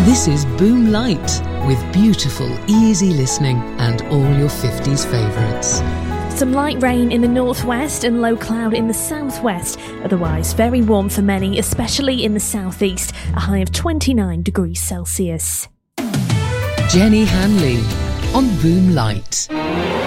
This is Boom Light, with beautiful, easy listening and all your 50s favourites. Some light rain in the northwest and low cloud in the southwest. Otherwise, very warm for many, especially in the southeast. A high of 29 degrees Celsius. Jenny Hanley on Boom Light.